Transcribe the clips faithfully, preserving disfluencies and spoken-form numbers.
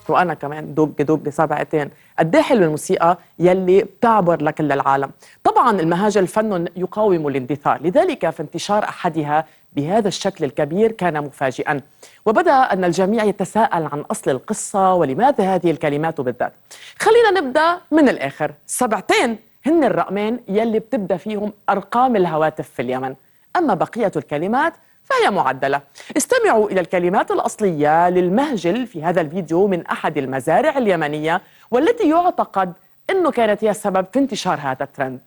وأنا كمان دق دق سبعتين. قد ايه حلوة الموسيقى يلي بتعبر لكل العالم. طبعا المهاجل فن يقاوم الاندثار، لذلك فانتشار أحدها بهذا الشكل الكبير كان مفاجئا، وبدأ أن الجميع يتساءل عن أصل القصة ولماذا هذه الكلمات بالذات. خلينا نبدأ من الآخر. سبعتين هن الرقمين يلي بتبدأ فيهم أرقام الهواتف في اليمن، أما بقية الكلمات فهي معدلة. استمعوا إلى الكلمات الأصلية للمهجل في هذا الفيديو من أحد المزارع اليمنية، والتي يعتقد أنه كانت هي السبب في انتشار هذا الترند.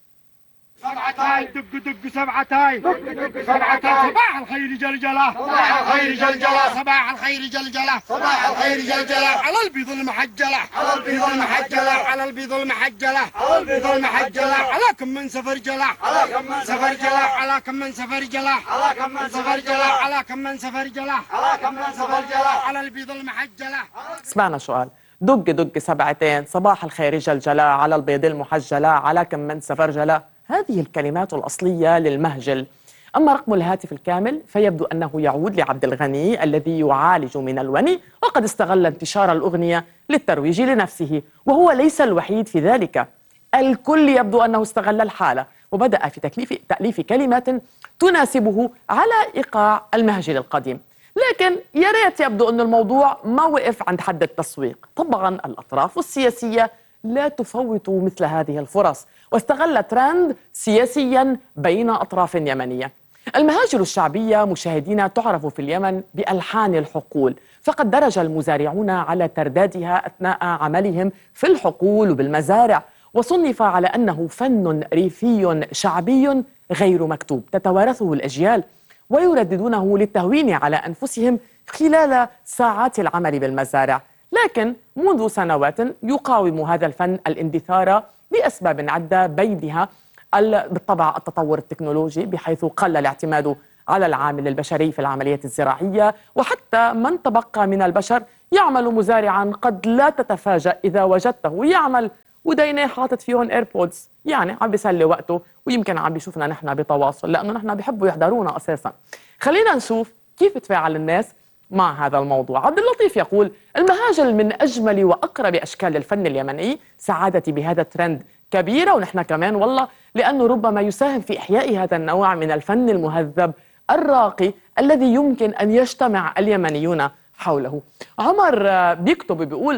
سبعتاي دق دق سبعتاي دق دق سبعتاي صباح الخير جلجلة صباح الخير جلجلة صباح الخير جلجلة صباح الخير جلجلة على البيض المحجلة على البيض المحجلة على البيض المحجلة على البيض المحجلة على كم من سفر جلة على كم من سفر جلة على كم من سفر جلة على كم من سفر جلة على كم من سفر جلة على كم من سفر جلة على البيض المحجلة. سمعنا سؤال دق دق سبعتين صباح الخير جلجلة على البيض المحجلة على كم من سفر جلة. هذه الكلمات الأصلية للمهجل. أما رقم الهاتف الكامل فيبدو أنه يعود لعبد الغني الذي يعالج من الوني، وقد استغل انتشار الأغنية للترويج لنفسه، وهو ليس الوحيد في ذلك. الكل يبدو أنه استغل الحالة وبدأ في تكليف تأليف كلمات تناسبه على إيقاع المهجل القديم. لكن يا ريت يبدو أن الموضوع ما وقف عند حد التسويق. طبعا الأطراف السياسية لا تفوت مثل هذه الفرص، واستغل ترند سياسيا بين أطراف يمنية. المهاجر الشعبية مشاهدينا تعرف في اليمن بألحان الحقول، فقد درج المزارعون على تردادها أثناء عملهم في الحقول وبالمزارع، وصنف على أنه فن ريفي شعبي غير مكتوب تتوارثه الأجيال، ويرددونه للتهوين على أنفسهم خلال ساعات العمل بالمزارع. لكن منذ سنوات يقاوم هذا الفن الاندثار لأسباب عدة، بينها بالطبع التطور التكنولوجي بحيث قل الاعتماد على العامل البشري في العمليات الزراعية، وحتى من تبقى من البشر يعمل مزارعا قد لا تتفاجأ إذا وجدته يعمل ودينيه حاطط فيهم ايربودز، يعني عم بيسلي وقته ويمكن عم بيشوفنا نحن بتواصل لأنه نحن بيحبوا يحضرونا أساسا. خلينا نشوف كيف تفاعل الناس مع هذا الموضوع. عبد اللطيف يقول: المهاجل من أجمل وأقرب أشكال الفن اليمني، سعادتي بهذا الترند كبيرة، ونحن كمان والله لأنه ربما يساهم في إحياء هذا النوع من الفن المهذب الراقي الذي يمكن أن يجتمع اليمنيون حوله. عمر بيكتب بيقول: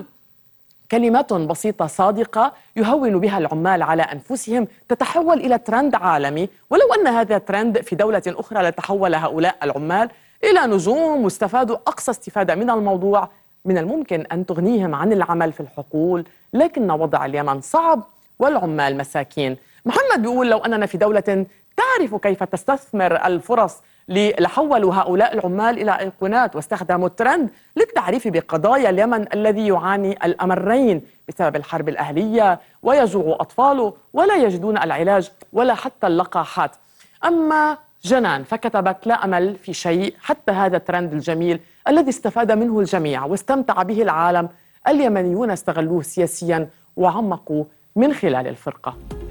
كلمات بسيطة صادقة يهون بها العمال على أنفسهم تتحول إلى ترند عالمي، ولو أن هذا الترند في دولة أخرى لتحول هؤلاء العمال إلى نجوم واستفادوا أقصى استفادة من الموضوع. من الممكن أن تغنيهم عن العمل في الحقول، لكن وضع اليمن صعب والعمال مساكين. محمد بيقول: لو أننا في دولة تعرف كيف تستثمر الفرص لحولوا هؤلاء العمال إلى أيقونات واستخدموا الترند للتعريف بقضايا اليمن الذي يعاني الأمرين بسبب الحرب الأهلية، ويجوع أطفاله ولا يجدون العلاج ولا حتى اللقاحات. أما جنان فكتبت: لا أمل في شيء حتى هذا الترند الجميل الذي استفاد منه الجميع واستمتع به العالم، اليمنيون استغلوه سياسيا وعمقوا من خلال الفرقة.